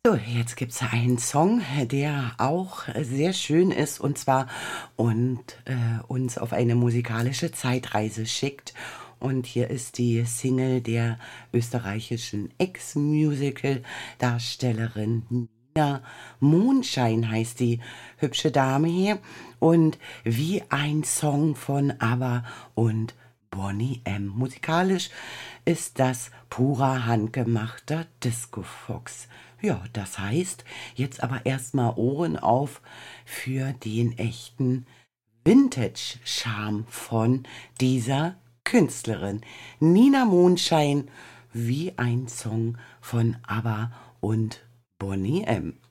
So, jetzt gibt's einen Song, der auch sehr schön ist und zwar uns auf eine musikalische Zeitreise schickt. Und hier ist die Single der österreichischen Ex-Musical-Darstellerin Nina Mondschein heißt die hübsche Dame hier. Und wie ein Song von ABBA und Boney M. Musikalisch ist das purer handgemachter Disco-Fox. Ja, das heißt, jetzt aber erstmal Ohren auf für den echten Vintage-Charme von dieser Künstlerin. Nina Mondschein, wie ein Song von ABBA und Boney M.